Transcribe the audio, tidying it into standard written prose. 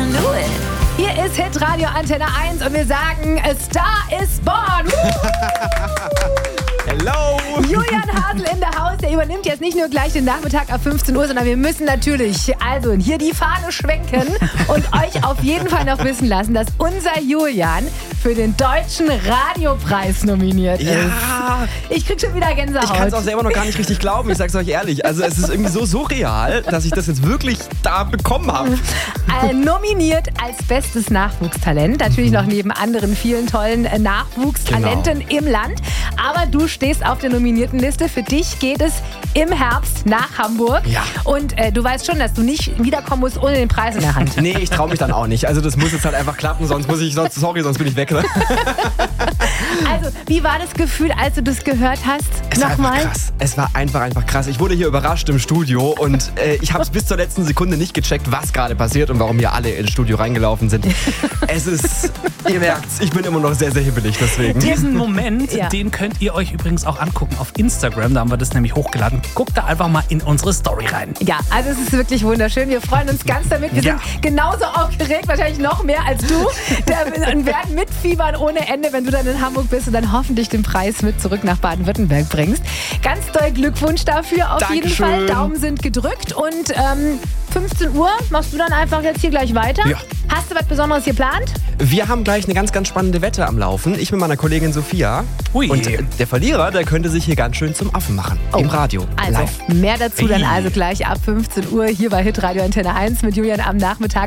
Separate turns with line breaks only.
do it. Hier ist Hitradio Antenne 1 und wir sagen, a Star is born.
Hello!
Julian Hasel in der Haus, der übernimmt jetzt nicht nur gleich den Nachmittag ab 15 Uhr, sondern wir müssen natürlich also hier die Fahne schwenken und euch auf jeden Fall noch wissen lassen, dass unser Julian für den Deutschen Radiopreis nominiert ist.
Ja!
Ich krieg schon wieder Gänsehaut.
Ich kann es auch selber noch gar nicht richtig glauben, ich sag's euch ehrlich. Also es ist irgendwie so surreal, dass ich das jetzt wirklich da bekommen habe.
Nominiert als bestes Nachwuchstalent. Natürlich noch neben anderen vielen tollen Nachwuchstalenten im Land. Aber du stehst auf der Nominiertenliste. Für dich geht es im Herbst nach Hamburg.
Ja.
Und du weißt schon, dass du nicht wiederkommen musst ohne den Preis in der Hand.
Nee, ich traue mich dann auch nicht. Also das muss jetzt halt einfach klappen, sonst bin ich weg. Ne?
Also, wie war das Gefühl, als du das gehört hast?
Es war einfach krass. Es war einfach krass. Ich wurde hier überrascht im Studio und ich habe es bis zur letzten Sekunde nicht gecheckt, was gerade passiert und warum hier alle ins Studio reingelaufen sind. Es ist, ihr merkt's, ich bin immer noch sehr, sehr hibbelig deswegen.
Diesen Moment, den könnt ihr euch übrigens auch angucken auf Instagram. Da haben wir das nämlich hochgeladen. Guckt da einfach mal in unsere Story rein.
Ja, also es ist wirklich wunderschön. Wir freuen uns ganz damit. Wir sind genauso aufgeregt, wahrscheinlich noch mehr als du. Und werden mitfiebern ohne Ende, wenn du dann in Hamburg bist und dann hoffentlich den Preis mit zurück nach Baden-Württemberg bringst. Ganz doll Glückwunsch dafür auf jeden Fall. Daumen sind gedrückt und 15 Uhr machst du dann einfach jetzt hier gleich weiter.
Ja.
Hast du was Besonderes geplant?
Wir haben gleich eine ganz, ganz spannende Wette am Laufen. Ich mit meiner Kollegin Sophia.
Ui.
Und der Verlierer, der könnte sich hier ganz schön zum Affen machen. Im Radio.
Also,
live.
mehr dazu dann also gleich ab 15 Uhr hier bei Hitradio Antenne 1 mit Julian am Nachmittag.